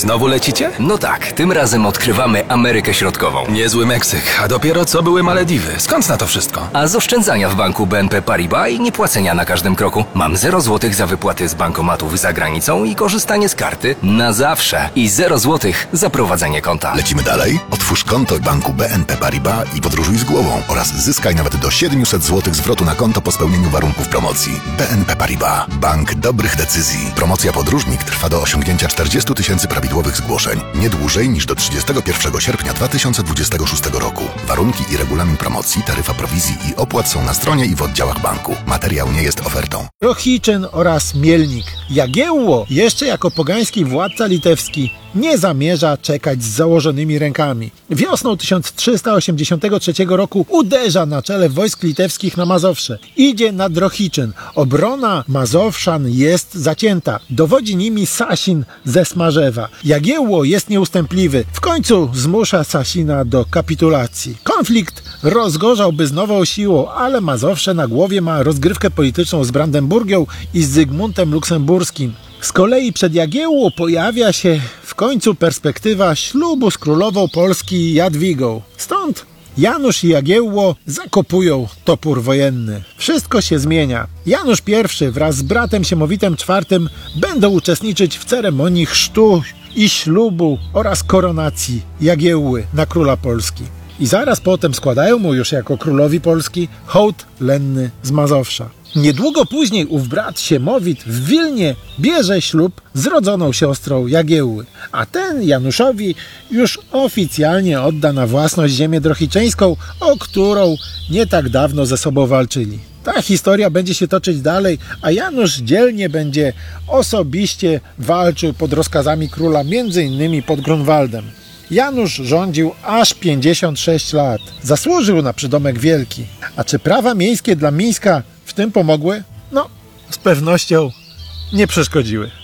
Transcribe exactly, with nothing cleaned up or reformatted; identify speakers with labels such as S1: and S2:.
S1: Znowu lecicie?
S2: No tak, tym razem odkrywamy Amerykę Środkową.
S1: Niezły Meksyk, a dopiero co były Malediwy. Skąd na to wszystko?
S2: A z oszczędzania w banku B N P Paribas i niepłacenia na każdym kroku. Mam zero złotych za wypłaty z bankomatów za granicą i korzystanie z karty na zawsze. I zero złotych za prowadzenie konta.
S3: Lecimy dalej? Otwórz konto w banku B N P Paribas i podróżuj z głową oraz zyskaj nawet do siedemset złotych zwrotu na konto po spełnieniu warunków promocji. B N P Paribas. Bank dobrych decyzji. Promocja Podróżnik trwa do osiągnięcia czterdziestu tysięcy prawidłowych zgłoszeń. Nie dłużej niż do trzydziestego pierwszego sierpnia dwa tysiące dwudziestego szóstego roku. Warunki i regulamin promocji, taryfa prowizji i opłat są na stronie i w oddziałach banku. Materiał nie jest ofertą.
S4: Drohiczyn oraz Mielnik. Jagiełło, jeszcze jako pogański władca litewski, nie zamierza czekać z założonymi rękami. Wiosną tysiąc trzysta osiemdziesiątego trzeciego roku uderza na czele wojsk litewskich na Mazowsze. Idzie na Drohiczyn. Obrona Mazowszan jest zacięta. Dowodzi nimi Sasin ze Smarzewa. Jagiełło jest nieustępliwy. W końcu zmusza Sasina do kapitulacji. Konflikt rozgorzałby z nową siłą, ale Mazowsze na głowie ma rozgrywkę polityczną z Brandenburgią i z Zygmuntem Luksemburskim. Z kolei przed Jagiełło pojawia się w końcu perspektywa ślubu z królową Polski Jadwigą. Stąd Janusz i Jagiełło zakopują topór wojenny. Wszystko się zmienia. Janusz I wraz z bratem Siemowitem czwartym będą uczestniczyć w ceremonii chrztu i ślubu oraz koronacji Jagiełły na króla Polski. I zaraz potem składają mu już jako królowi Polski hołd lenny z Mazowsza. Niedługo później ów brat Siemowit w Wilnie bierze ślub z rodzoną siostrą Jagiełły, a ten Januszowi już oficjalnie odda na własność ziemię drohiczeńską, o którą nie tak dawno ze sobą walczyli. Ta historia będzie się toczyć dalej, a Janusz dzielnie będzie osobiście walczył pod rozkazami króla, między innymi pod Grunwaldem. Janusz rządził aż pięćdziesiąt sześć lat. Zasłużył na przydomek wielki. A czy prawa miejskie dla Mińska w tym pomogły? No, z pewnością nie przeszkodziły.